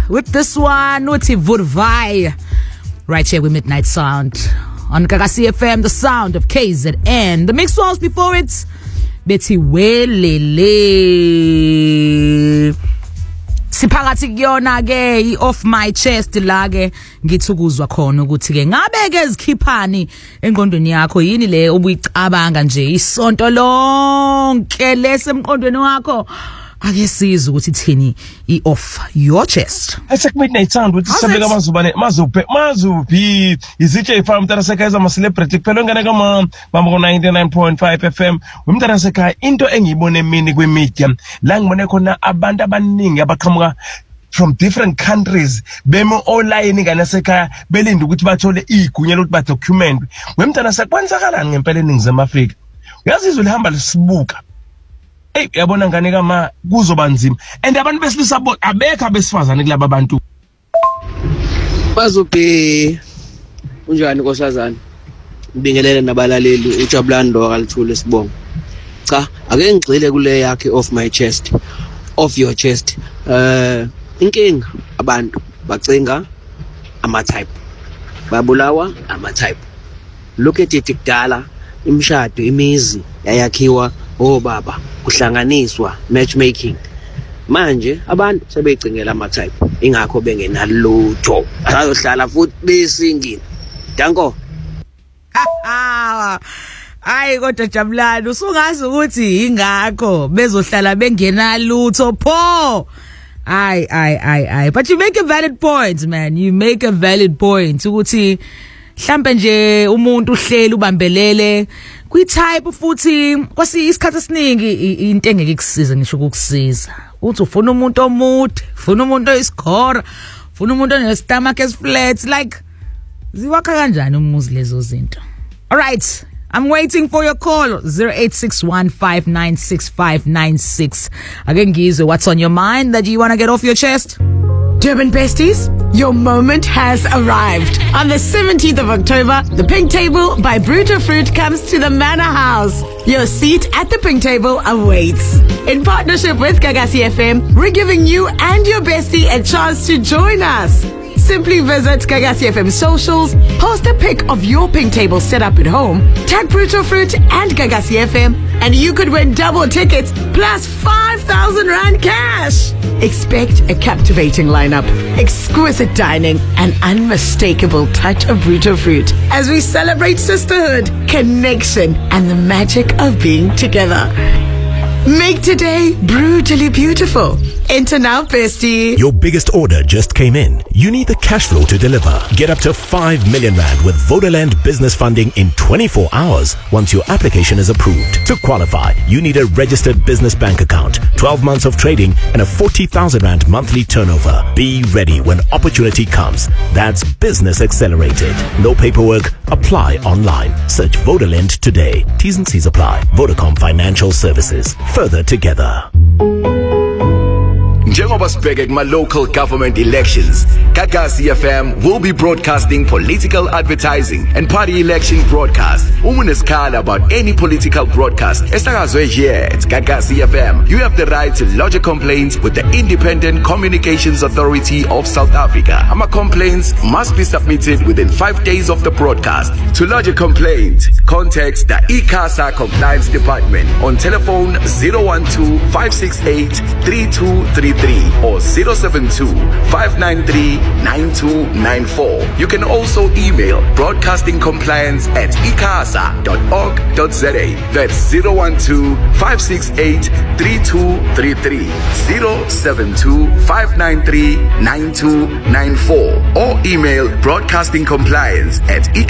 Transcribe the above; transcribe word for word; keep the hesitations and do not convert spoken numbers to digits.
with this one, Uti Vurvai, right here with Midnight Sound on Gagasi F M, the sound of K Z N. The mix was before it, Betty Welele. Siphakathi kuyona ke off my chest la ke ngithukuzwa khona ukuthi ke ngabe ke ezikhiphani engqondweni yakho yini le obuyicabanga nje isonto lonke lesemqondweni wakho ake siza ukuthi thini I off your chest. Ese Midnight Sound ukuthi sabeka mazubane mazuphe mazuphi izitshe ifama mntaraseka eza ma celebrity kuphela ngene kama mama ku ninety-nine point five F M umntaraseka into engiyibone mini kwe media la ngibone khona abantu abaningi abaqhamuka from different countries bemo online nganaseka belinda ukuthi bathole igunya lokuthi ba document wemntaraseka kwenzakalani ngempela eNingizimu Afrika uyazizwa lihamba lisibuka. Hey, yabona ngane kama kuzoba nzima and abantu besilisa abekho abesifazane kulabo abantu bazophi unjani nkosazana ngibingelele nabalaleli uJabulando akalithule sibonga cha ake ngigxile kule yakhe off my chest off your chest eh inkinga abantu bacinga ama type babulawa ama type look at it kudala imshado imizi yayakhiwa oh baba kuhlanganiswa matchmaking manje abantu sebeyicingela ama type ingakho bengenalutho ayohlala futhi besingini danko hayi kodwa Jabulani usungazi ukuthi ingakho bezohlala bengenalutho pho. Ay ay ay ay but you make a valid point, man. You make a valid point ukuthi mhlambe nje umuntu uhleli ubambelele kwi type futhi kwasi isikhathi esiningi into engeke ikusiza ngisho ukukusiza uthi ufuna umuntu omude ufuna umuntu oyiskora ufuna umuntu onestomach esflat like ziwakha kanjani umuzi lezo zinto. All right, I'm waiting for your call zero eight six one five nine six five nine six. Again, Gizo, what's on your mind that you want to get off your chest? Durban Besties, your moment has arrived. On the seventeenth of October, the Pink Table by Bruto Fruit comes to the Manor House. Your seat at the Pink Table awaits. In partnership with Gagasi F M, we're giving you and your bestie a chance to join us. Simply visit Gagasi F M socials, post a pic of your Pink Table set up at home, tag Bruto Fruit and Gagasi F M, and you could win double tickets plus five thousand rand cash. Expect a captivating lineup, exquisite dining, and unmistakable touch of Bruto Fruit as we celebrate sisterhood, connection, and the magic of being together. Make today brutally beautiful. Enter now, bestie. Your biggest order just came in. You need the cash flow to deliver. Get up to five million rand with Vodaland business funding in twenty-four hours once your application is approved. To qualify, you need a registered business bank account, twelve months of trading, and a forty thousand rand monthly turnover. Be ready when opportunity comes. That's Business Accelerated. No paperwork. Apply online. Search Vodaland today. T's and C's apply. Vodacom Financial Services. Further together. Njengoba sibheke kuma local government elections, Gagasi F M will be broadcasting political advertising and party election broadcast. Uma unesikhala about any political broadcast esakazwe here at Gagasi F M, you have the right to lodge a complaint with the Independent Communications Authority of South Africa. Ama complaints must be submitted within five days of the broadcast. To lodge a complaint, contact the ICASA Compliance Department on telephone zero one two five six eight three two three three or zero seven two five nine three nine two nine four. You can also email broadcasting compliance at icasa dot org dot za. That's zero one two five six eight three two three three, zero seven two five nine three nine two nine four, or email broadcasting compliance at